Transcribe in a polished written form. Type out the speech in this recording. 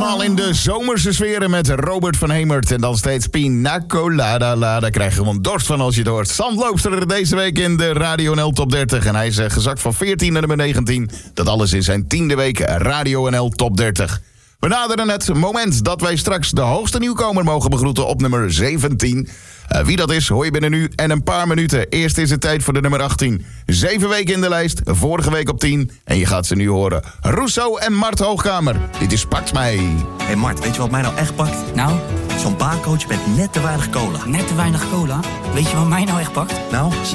Helemaal in de zomerse sferen met Robert van Hemert. En dan steeds Pina Colada. Daar krijg je gewoon dorst van als je het hoort. Zandloopster deze week in de Radio NL Top 30. En hij is gezakt van 14 naar nummer 19. Dat alles in zijn 10e week Radio NL Top 30. We naderen het moment dat wij straks de hoogste nieuwkomer mogen begroeten op nummer 17. Wie dat is, hoor je binnen nu en een paar minuten. Eerst is het tijd voor de nummer 18. 7 weken in de lijst, vorige week op 10. En je gaat ze nu horen. Rousseau en Mart Hoogkamer. Dit is Pakt Mij. Hé Mart, weet je wat mij nou echt pakt? Nou? Zo'n barcoach met net te weinig cola. Net te weinig cola? Weet je wat mij nou echt pakt? Nou?